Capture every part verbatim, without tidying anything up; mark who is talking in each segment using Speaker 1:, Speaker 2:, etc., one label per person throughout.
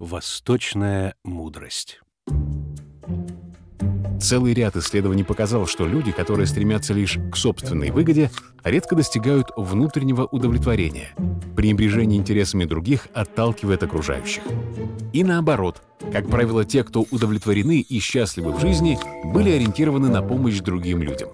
Speaker 1: Восточная мудрость.
Speaker 2: Целый ряд исследований показал, что люди, которые стремятся лишь к собственной выгоде, редко достигают внутреннего удовлетворения. Пренебрежение интересами других отталкивает окружающих. И наоборот, как правило, те, кто удовлетворены и счастливы в жизни, были ориентированы на помощь другим людям.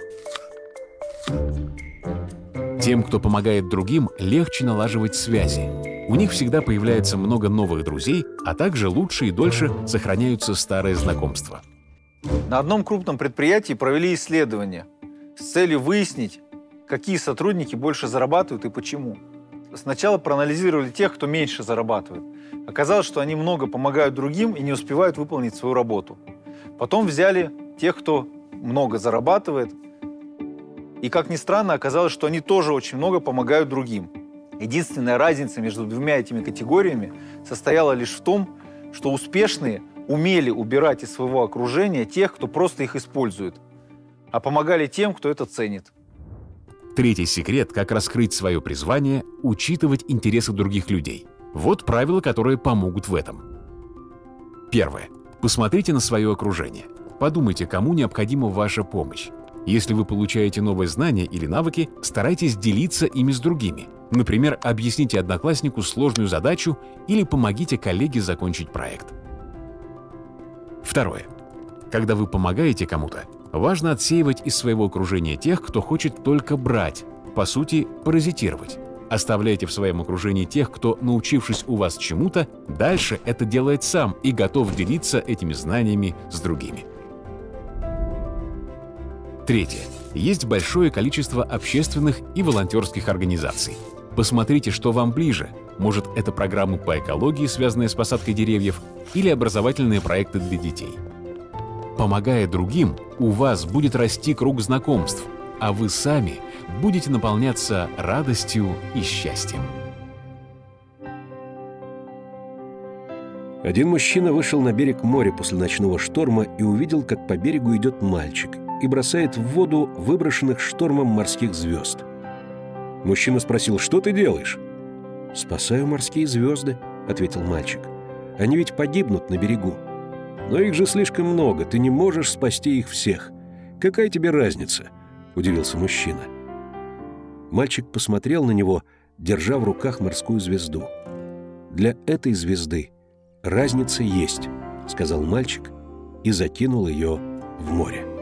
Speaker 2: Тем, кто помогает другим, легче налаживать связи. У них всегда появляется много новых друзей, а также лучше и дольше сохраняются старые знакомства.
Speaker 3: На одном крупном предприятии провели исследование с целью выяснить, какие сотрудники больше зарабатывают и почему. Сначала проанализировали тех, кто меньше зарабатывает. Оказалось, что они много помогают другим и не успевают выполнить свою работу. Потом взяли тех, кто много зарабатывает. И, как ни странно, оказалось, что они тоже очень много помогают другим. Единственная разница между двумя этими категориями состояла лишь в том, что успешные умели убирать из своего окружения тех, кто просто их использует, а помогали тем, кто это ценит.
Speaker 2: Третий секрет, как раскрыть свое призвание – учитывать интересы других людей. Вот правила, которые помогут в этом. Первое. Посмотрите на свое окружение. Подумайте, кому необходима ваша помощь. Если вы получаете новые знания или навыки, старайтесь делиться ими с другими. Например, объясните однокласснику сложную задачу или помогите коллеге закончить проект. Второе. Когда вы помогаете кому-то, важно отсеивать из своего окружения тех, кто хочет только брать, по сути, паразитировать. Оставляйте в своем окружении тех, кто, научившись у вас чему-то, дальше это делает сам и готов делиться этими знаниями с другими. Третье. Есть большое количество общественных и волонтерских организаций. Посмотрите, что вам ближе. Может, это программы по экологии, связанные с посадкой деревьев, или образовательные проекты для детей. Помогая другим, у вас будет расти круг знакомств, а вы сами будете наполняться радостью и счастьем.
Speaker 1: Один мужчина вышел на берег моря после ночного шторма и увидел, как по берегу идет мальчик и бросает в воду выброшенных штормом морских звезд. Мужчина спросил: «Что ты делаешь?» «Спасаю морские звезды», — ответил мальчик. «Они ведь погибнут на берегу. Но их же слишком много, ты не можешь спасти их всех. Какая тебе разница?» — удивился мужчина. Мальчик посмотрел на него, держа в руках морскую звезду. «Для этой звезды разница есть», — сказал мальчик и закинул ее в море.